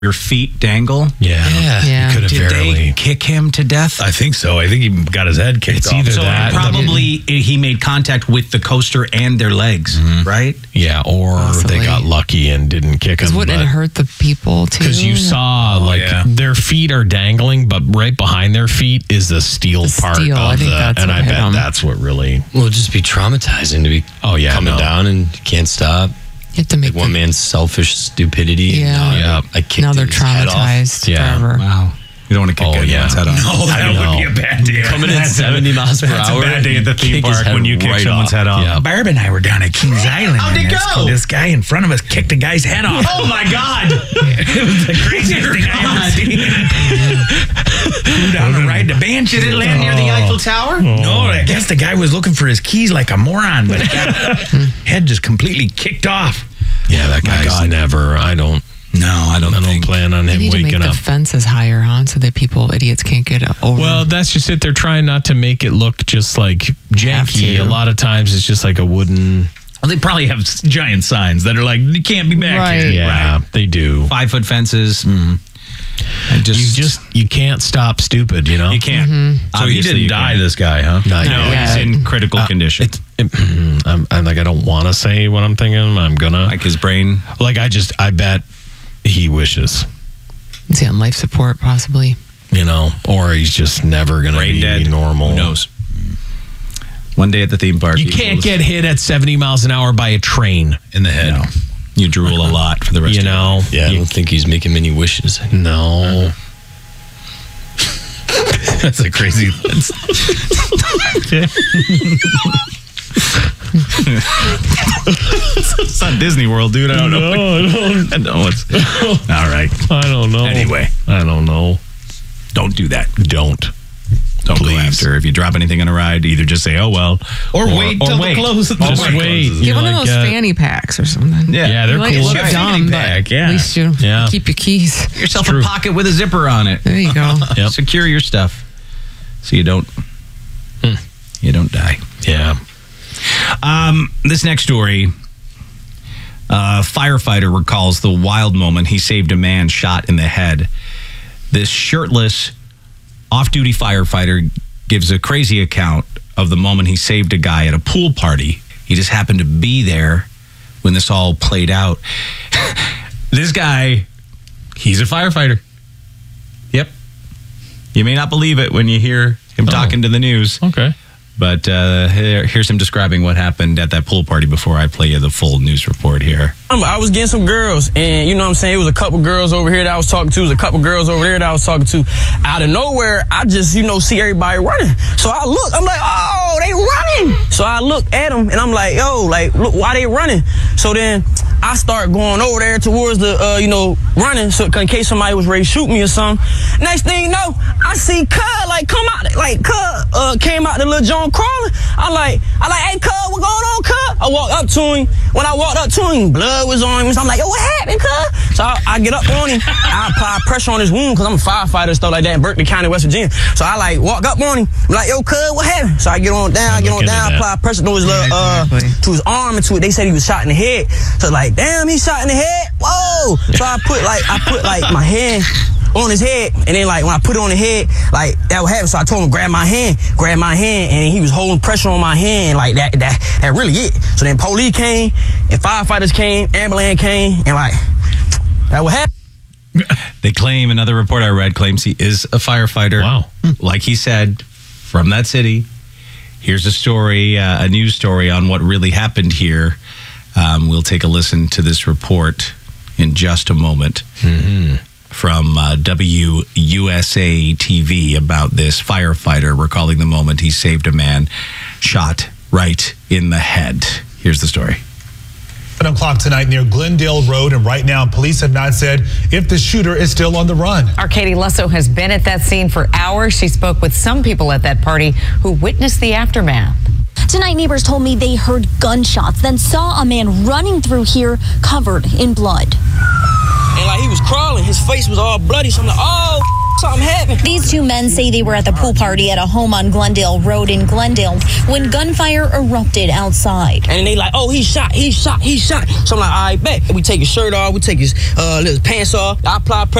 your feet dangle. Yeah. Could have Did barely. they kick him to death? I think so. I think he got his head kicked It's off. either So that. probably he made contact with the coaster and their legs, right? Yeah, or Possibly. they got lucky and didn't kick him. Because wouldn't it hurt the people too? Because you saw, their feet are dangling, but right behind their feet is the steel part steel, I of think the. that's And what I hit bet 'em. that's what really. Well, it'd just be traumatizing to be coming down and you can't stop. You have to make One man's selfish stupidity. Yeah. I kicked now they're his head off. traumatized Yeah. forever. Wow. You don't want to kick anyone's head off. No, that would be a bad day. Coming in 70 miles per That's hour. a bad day at the theme kick his park head when you kick right someone's off. head off. Yeah. Barb and I were down at Kings Island. How'd and it go? This guy in front of us kicked a guy's head off. Oh my God! It was the craziest thing I ever seen. Flew down and ride the bench. Did it land near the Eiffel Tower? No, I guess the guy was looking for his keys like a moron, but head just completely kicked off. Yeah, that guy's never. I don't plan on They him need to make waking the up. fences higher, huh? So that idiots can't get over. Well, that's just it. They're trying not to make it look just like janky. to. A lot of times it's just like a wooden. Well, they probably have giant signs that are like, you can't be back Right. here. Yeah, they do. 5-foot fences. You can't stop stupid. You know. You can't. So he Obviously, didn't you die, can't. this guy, huh? Not No, yet. he's in critical condition. I'm like, I don't want to say what I'm thinking. I'm gonna. Like his brain. I bet he wishes. Is he on life support, possibly? Or he's just never gonna Brain be dead. normal. Who knows? One day at the theme park. You can't get hit at 70 miles an hour by a train in the head. No. You drool a lot for the rest of your life. Yeah, I don't think he's making many wishes. No. That's a crazy. It's not Disney World, dude. I don't know. I know it's all right. don't know. Anyway, I don't know. don't do that. Don't. Don't Please. go after. If you drop anything on a ride, either just say, "Oh well," Or wait till the close. Just wait. Get one of those fanny packs or something. Yeah, they're Like, cool. it's Get a fanny dumb, but pack, yeah. at least you Yeah. keep your keys. Get yourself True. a pocket with a zipper on it. There you go. Yep. Secure your stuff so you don't die. Yeah. This next story, a firefighter recalls the wild moment he saved a man shot in the head. This shirtless, off-duty firefighter gives a crazy account of the moment he saved a guy at a pool party. He just happened to be there when this all played out. This guy, he's a firefighter. Yep. You may not believe it when you hear him talking to the news. Okay. But here's him describing what happened at that pool party before I play you the full news report here. I was getting some girls, and you know what I'm saying? It was a couple girls over here that I was talking to. It was a couple girls over there that I was talking to. Out of nowhere, I just, see everybody running. So I look, I'm like, oh, they running. So I look at them, and I'm like, yo, look, why they running? So then I start going over there towards the, running, so in case somebody was ready to shoot me or something. Next thing you know, I see Cuz, come out, Cuz came out the little John crawling. I like, hey, Cuz, what going on, Cuz? I walked up to him. When I walked up to him, blood was on him. So I'm like, yo, what happened, Cuz? So I get up on him. I apply pressure on his wound because I'm a firefighter and stuff like that in Berkeley County, West Virginia. So I walk up on him. I'm like, yo, Cuz, what happened? So I get on down, apply pressure to his to his arm and to it. They said he was shot in the head. So damn, he shot in the head. Whoa! So I put my hand on his head, and then when I put it on the head, that would happen. So I told him grab my hand, and he was holding pressure on my hand that really it. So then police came, and firefighters came, ambulance came, and that would happen. They claim, another report I read claims he is a firefighter. Wow. Like he said, from that city. Here's a story, a news story on what really happened here. We'll take a listen to this report in just a moment from WUSA TV about this firefighter recalling the moment he saved a man shot right in the head. Here's the story. 7 o'clock tonight near Glendale Road, and right now police have not said if the shooter is still on the run. Our Katie Lusso has been at that scene for hours. She spoke with some people at that party who witnessed the aftermath. Tonight, neighbors told me they heard gunshots, then saw a man running through here covered in blood. And he was crawling, his face was all bloody. So I'm like, oh, something happened. These two men say they were at the pool party at a home on Glendale Road in Glendale when gunfire erupted outside. And they like, oh, he shot. So I'm like, all right, bet. We take his shirt off, we take his little pants off. I apply